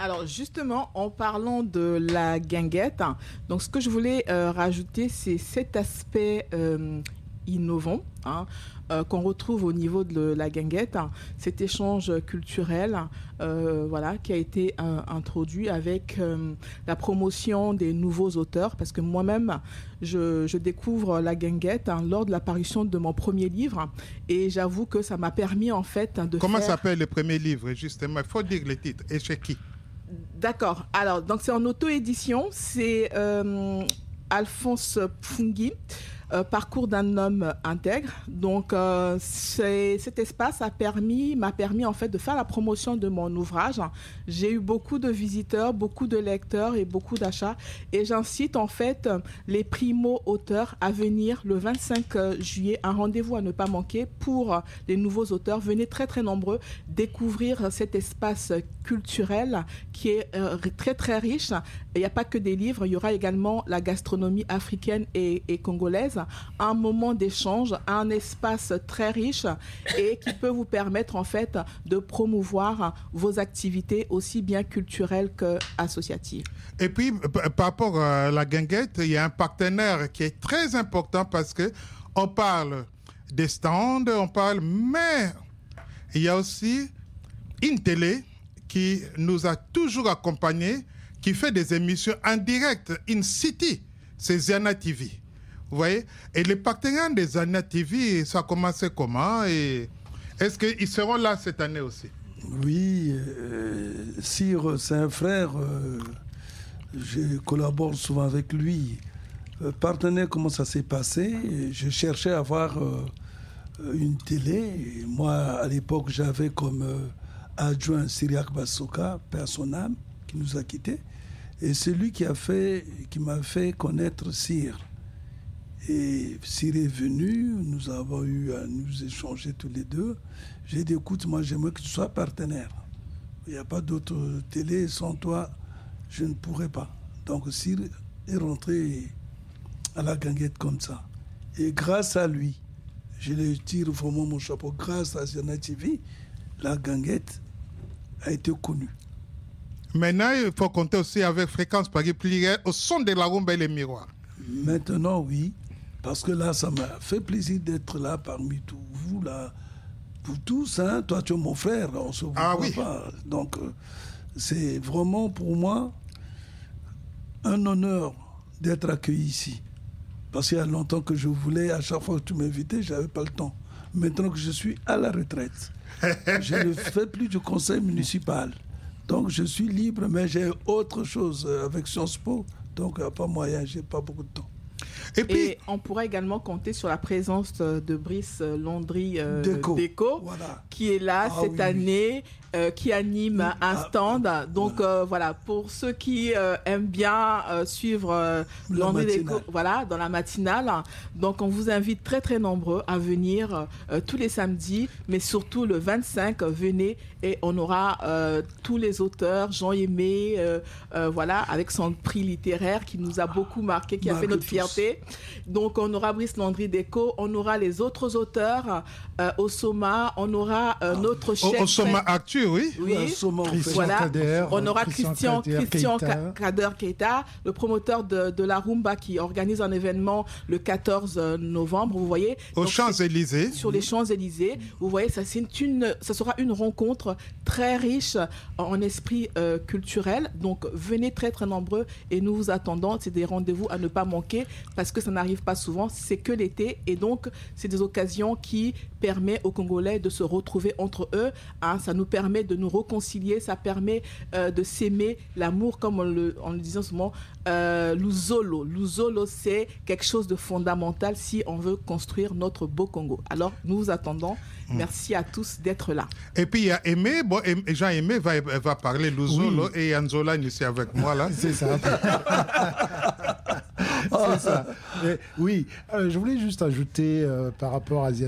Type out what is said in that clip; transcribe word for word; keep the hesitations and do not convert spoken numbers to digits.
Alors justement, en parlant de la guinguette, donc ce que je voulais euh, rajouter, c'est cet aspect euh, innovant hein, euh, qu'on retrouve au niveau de la guinguette, cet échange culturel euh, voilà, qui a été euh, introduit avec euh, la promotion des nouveaux auteurs, parce que moi-même, je, je découvre la guinguette hein, lors de l'apparition de mon premier livre, et j'avoue que ça m'a permis en fait de Comment faire... s'appelle le premier livre, justement? Il faut dire le titre, et chez qui? D'accord, alors donc c'est en auto-édition, c'est euh, Alphonse Pfungui, Euh, parcours d'un homme intègre. Donc, euh, c'est, cet espace a permis, m'a permis en fait de faire la promotion de mon ouvrage. J'ai eu beaucoup de visiteurs, beaucoup de lecteurs et beaucoup d'achats. Et j'incite en fait les primo-auteurs à venir le vingt-cinq juillet, un rendez-vous à ne pas manquer pour les nouveaux auteurs. Venez très très nombreux découvrir cet espace culturel qui est euh, très très riche. Il n'y a pas que des livres, il y aura également la gastronomie africaine et, et congolaise. Un moment d'échange, un espace très riche et qui peut vous permettre en fait de promouvoir vos activités aussi bien culturelles qu'associatives. Et puis, par rapport à la guinguette, il y a un partenaire qui est très important parce que on parle des stands, on parle, mais il y a aussi une télé qui nous a toujours accompagnés, qui fait des émissions en direct, in city, c'est Ziana T V. Vous voyez? Et les partenaires des Ziana T V, ça a commencé comment? Et est-ce qu'ils seront là cette année aussi? Oui, euh, Cyr, c'est un frère. Euh, je collabore souvent avec lui. Euh, partenaire, comment ça s'est passé? Je cherchais à avoir euh, une télé. Et moi, à l'époque, j'avais comme euh, adjoint Cyriac Basoka, père son âme, qui nous a quittés. Et c'est lui qui a fait, qui m'a fait connaître Cyr. Et Cyr est venu, nous avons eu à nous échanger tous les deux. J'ai dit, écoute, moi j'aimerais que tu sois partenaire. Il n'y a pas d'autre télé, sans toi, je ne pourrais pas. Donc Cyr est rentré à la guinguette comme ça. Et grâce à lui, je lui tire vraiment mon chapeau, grâce à Ziana T V, la guinguette a été connue. Maintenant, il faut compter aussi avec Fréquence Paris Pluriel au son de la rumba et les miroirs. Maintenant, oui. Parce que là, ça m'a fait plaisir d'être là parmi tous vous, là. Pour tous, hein. Toi, tu es mon frère, on se voit ah, oui. pas. Donc, euh, c'est vraiment pour moi un honneur d'être accueilli ici. Parce qu'il y a longtemps que je voulais, à chaque fois que tu m'invitais, je n'avais pas le temps. Maintenant que je suis à la retraite, je ne fais plus du conseil municipal. Donc, je suis libre, mais j'ai autre chose avec Sciences Po. Donc, il n'y a pas moyen, je n'ai pas beaucoup de temps. Et, puis, et on pourra également compter sur la présence de Brice Landry euh, Déco, Déco voilà. qui est là ah, cette oui, année, euh, qui anime oui. un stand. Ah, Donc voilà. Euh, voilà, pour ceux qui euh, aiment bien euh, suivre euh, Landry Déco, voilà, dans la matinale. Donc on vous invite très très nombreux à venir euh, tous les samedis, mais surtout le vingt-cinq, venez et on aura euh, tous les auteurs, Jean Aimé, euh, euh, voilà, avec son prix littéraire qui nous a beaucoup marqué, qui a Marque fait notre fierté. Donc on aura Brice Landry Déco, on aura les autres auteurs, euh, Osoma, on aura euh, notre chef. Osoma Actu, oui. Oui, Osoma, voilà. Kader, on aura Christian, Christian, Christian Kader Keita, le promoteur de, de la Rumba qui organise un événement le quatorze novembre, vous voyez. Aux Champs-Élysées. Sur les Champs-Élysées, vous voyez, ça, c'est une, ça sera une rencontre très riche en esprit euh, culturel. Donc venez très très nombreux et nous vous attendons. C'est des rendez-vous à ne pas manquer parce que ça n'arrive pas souvent, c'est que l'été et donc c'est des occasions qui permettent aux Congolais de se retrouver entre eux, hein, ça nous permet de nous réconcilier, ça permet euh, de s'aimer, l'amour comme on le, on le disait en ce moment, euh, l'uzolo, l'uzolo c'est quelque chose de fondamental si on veut construire notre beau Congo. Alors nous vous attendons, mmh. merci à tous d'être là. Et puis il y a Aimé, bon, Jean Aimé va, va parler l'uzolo oui. et Anzola ici avec moi là. C'est ça. C'est ça. Mais, oui, euh, je voulais juste ajouter euh, par rapport à Ziana